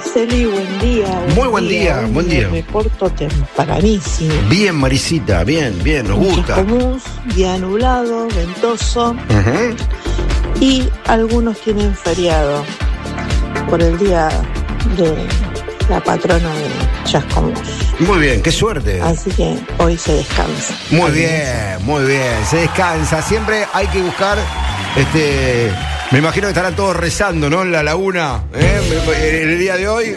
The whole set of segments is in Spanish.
Celi, buen día. Muy buen día, buen día. Me porto tempranísimo. Bien, Marisita, bien, nos gusta. Chascomús, día nublado, ventoso. Y algunos tienen feriado por el día de la patrona de Chascomús. Muy bien, qué suerte. Así que hoy se descansa. Muy bien, se descansa. Siempre hay que buscar, me imagino que estarán todos rezando, ¿no? En la laguna, en el día de hoy.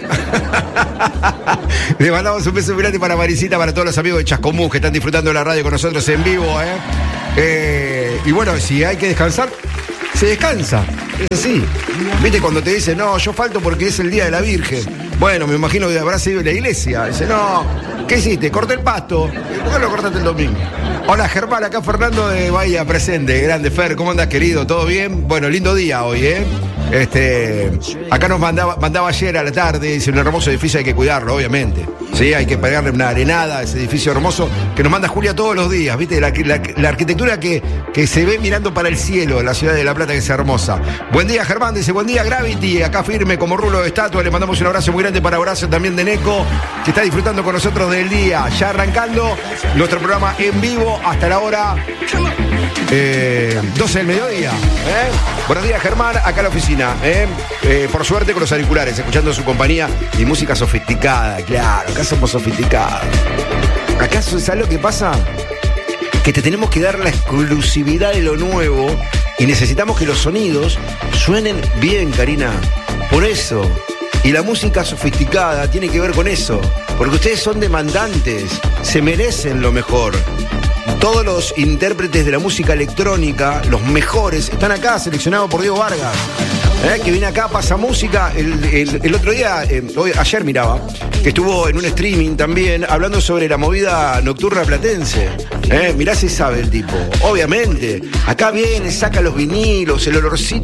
Le mandamos un beso muy grande para Marisita, para todos los amigos de Chascomús que están disfrutando de la radio con nosotros en vivo, y bueno, si hay que descansar, se descansa. Es así. ¿Viste cuando te dicen, no, yo falto porque es el día de la Virgen? Bueno, me imagino que habrás ido a la iglesia. Dice, no, ¿qué hiciste? Corté el pasto. ¿Por qué lo cortaste el domingo? Hola, Germán, acá Fernando de Bahía presente. Grande, Fer, ¿cómo andas, querido? ¿Todo bien? Bueno, lindo día hoy, acá nos mandaba ayer a la tarde, dice, un hermoso edificio, hay que cuidarlo, obviamente. Sí, hay que pegarle una arenada a ese edificio hermoso que nos manda Julia todos los días, ¿viste? La arquitectura que se ve mirando para el cielo en la ciudad de La Plata, que es hermosa. Buen día, Germán, dice, buen día, Gravity, acá firme como rulo de estatua. Le mandamos un abrazo muy grande para Horacio también de Neco, que está disfrutando con nosotros del día. Ya arrancando nuestro programa en vivo hasta la hora 12 del mediodía. Buenos días, Germán, acá en la oficina. Por suerte con los auriculares, escuchando su compañía y música sofisticada. Claro, acá somos sofisticados. Acá, ¿sabes lo que pasa? Que te tenemos que dar la exclusividad de lo nuevo y necesitamos que los sonidos suenen bien, Karina. Por eso. Y la música sofisticada tiene que ver con eso. Porque ustedes son demandantes, se merecen lo mejor. Todos los intérpretes de la música electrónica, los mejores, están acá, seleccionados por Diego Vargas, que viene acá, pasa música. El otro día, ayer miraba, que estuvo en un streaming también, hablando sobre la movida nocturna platense. Mirá si sabe el tipo, obviamente. Acá viene, saca los vinilos, el olorcito